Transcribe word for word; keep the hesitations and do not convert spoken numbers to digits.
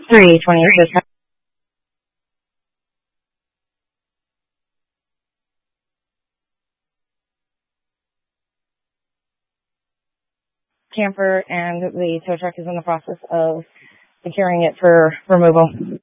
three twenty. Camper, and the tow truck is in the process of securing it for removal.